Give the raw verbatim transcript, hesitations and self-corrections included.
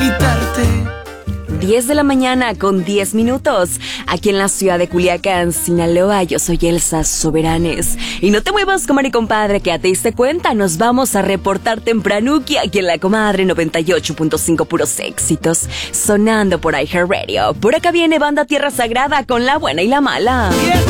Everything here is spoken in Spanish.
quitarte. diez de la mañana con diez minutos. Aquí en la ciudad de Culiacán, Sinaloa, yo soy Elsa Soberanes. Y no te muevas, comadre y compadre, que ya te diste cuenta, nos vamos a reportar tempranuki aquí en la comadre noventa y ocho punto cinco, puros éxitos, sonando por iHeartRadio. Por acá viene Banda Tierra Sagrada con La Buena y la Mala. Vieja